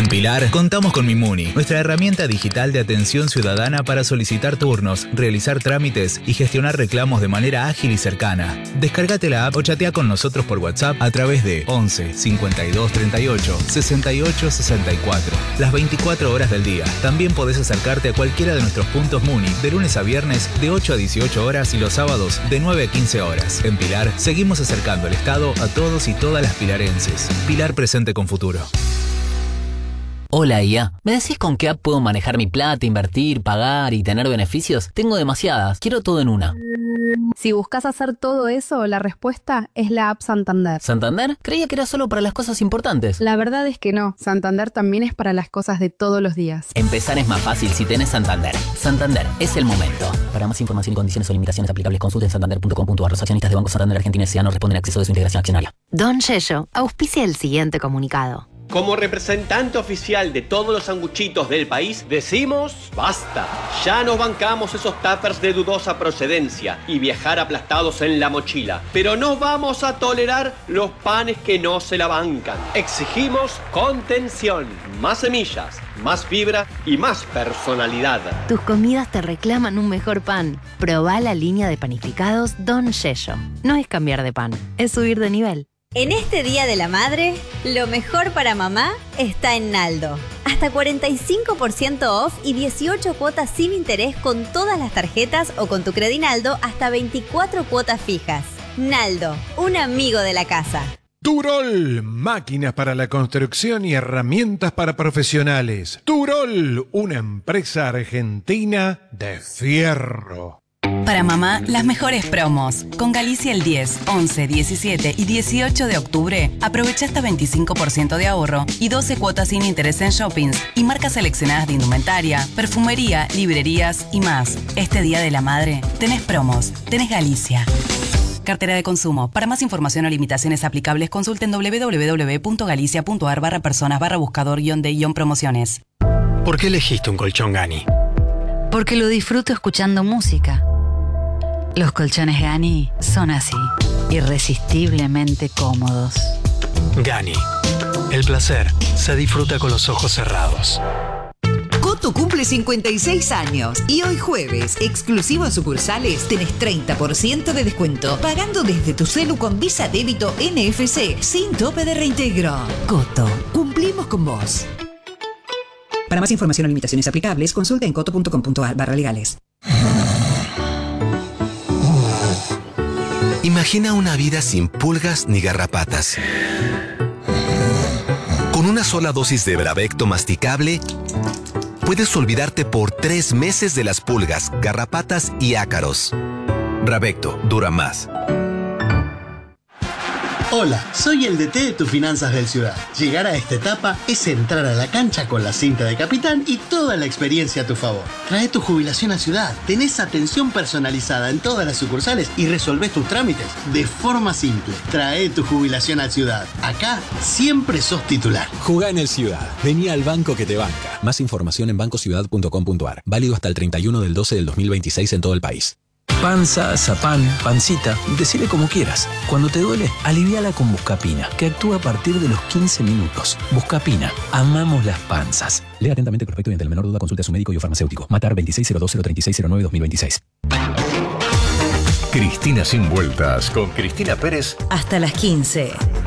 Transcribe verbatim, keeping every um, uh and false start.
En Pilar, contamos con Mimuni, nuestra herramienta digital de atención ciudadana para solicitar turnos, realizar trámites y gestionar reclamos de manera ágil y cercana. Descárgate la app o chatea con nosotros por WhatsApp a través de once cincuenta y dos treinta y ocho sesenta y ocho sesenta y cuatro. Las veinticuatro horas del día. También podés acercarte a cualquiera de nuestros puntos Muni de lunes a viernes de ocho a dieciocho horas y los sábados de nueve a quince horas. En Pilar, seguimos acercando el Estado a todos y todas las pilarenses. Pilar presente con futuro. Hola I A, ¿me decís con qué app puedo manejar mi plata, invertir, pagar y tener beneficios? Tengo demasiadas, quiero todo en una. Si buscas hacer todo eso, la respuesta es la app Santander. ¿Santander? Creía que era solo para las cosas importantes. La verdad es que no, Santander también es para las cosas de todos los días. Empezar es más fácil si tenés Santander. Santander, es el momento. Para más información y condiciones o limitaciones aplicables, consulten santander punto com punto a r. Los accionistas de Banco Santander Argentina S A no responden a acceso de su integración accionaria. Don Yello auspicia el siguiente comunicado. Como representante oficial de todos los sanguchitos del país, decimos basta. Ya nos bancamos esos tuppers de dudosa procedencia y viajar aplastados en la mochila. Pero no vamos a tolerar los panes que no se la bancan. Exigimos contención, más semillas, más fibra y más personalidad. Tus comidas te reclaman un mejor pan. Probá la línea de panificados Don Yello. No es cambiar de pan, es subir de nivel. En este Día de la Madre, lo mejor para mamá está en Naldo. Hasta cuarenta y cinco por ciento off y dieciocho cuotas sin interés con todas las tarjetas o con tu Credinaldo hasta veinticuatro cuotas fijas. Naldo, un amigo de la casa. Turol, máquinas para la construcción y herramientas para profesionales. Turol, una empresa argentina de fierro. Para mamá, las mejores promos. Con Galicia el diez, once, diecisiete y dieciocho de octubre, aprovecha hasta veinticinco por ciento de ahorro y doce cuotas sin interés en shoppings y marcas seleccionadas de indumentaria, perfumería, librerías y más. Este Día de la Madre, tenés promos, tenés Galicia. Cartera de consumo. Para más información o limitaciones aplicables, consulten doble u doble u doble u punto galicia punto a r barra personas barra buscador guión de guión promociones. ¿Por qué elegiste un colchón Gani? Porque lo disfruto escuchando música. Los colchones Gani son así, irresistiblemente cómodos. Gani. El placer se disfruta con los ojos cerrados. Coto cumple cincuenta y seis años y hoy jueves, exclusivo en sucursales, tenés treinta por ciento de descuento pagando desde tu celu con Visa Débito N F C sin tope de reintegro. Coto, cumplimos con vos. Para más información o limitaciones aplicables, consulta en coto punto com punto a r barra legales. Imagina una vida sin pulgas ni garrapatas. Con una sola dosis de Bravecto masticable, puedes olvidarte por tres meses de las pulgas, garrapatas y ácaros. Bravecto dura más. Hola, soy el D T de tus finanzas del Ciudad. Llegar a esta etapa es entrar a la cancha con la cinta de capitán y toda la experiencia a tu favor. Trae tu jubilación a Ciudad, tenés atención personalizada en todas las sucursales y resolvés tus trámites de forma simple. Trae tu jubilación a Ciudad. Acá siempre sos titular. Jugá en el Ciudad. Vení al banco que te banca. Más información en banco ciudad punto com punto a r. Válido hasta el treinta y uno del doce del dos mil veintiséis en todo el país. Panza, zapán, pancita, decile como quieras. Cuando te duele, aliviala con Buscapina, que actúa a partir de los quince minutos. Buscapina, amamos las panzas. Lea atentamente el prospecto y ante la menor duda consulte a su médico y o farmacéutico. Matar veintiséis cero dos cero treinta y seis cero nueve dos mil veintiséis. Cristina sin vueltas con Cristina Pérez. Hasta las quince.